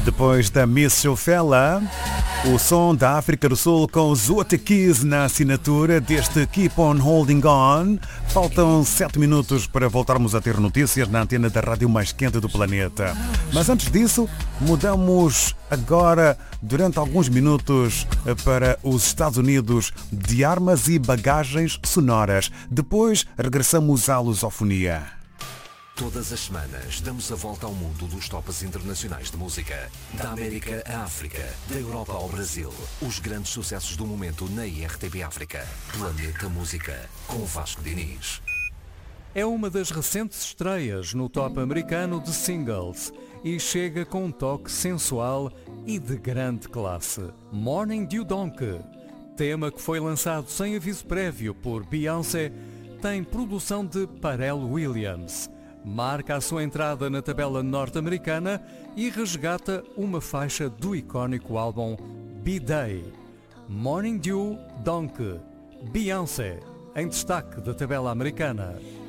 Depois da Miss Chofela, o som da África do Sul com os Keys na assinatura deste Keep on Holding On. Faltam 7 minutos para voltarmos a ter notícias na antena da rádio mais quente do planeta. Mas antes disso, mudamos agora, durante alguns minutos, para os Estados Unidos de armas e bagagens sonoras. Depois, regressamos à lusofonia. Todas as semanas damos a volta ao mundo dos tops internacionais de música. Da América à África, da Europa ao Brasil. Os grandes sucessos do momento na IRTP África. Planeta Música, com Vasco Diniz. É uma das recentes estreias no top americano de singles e chega com um toque sensual e de grande classe. Morning Dew Donkey, tema que foi lançado sem aviso prévio por Beyoncé, tem produção de Pharrell Williams. Marca a sua entrada na tabela norte-americana e resgata uma faixa do icónico álbum B-Day. Morning Dew Donkey, Beyoncé, em destaque da tabela americana.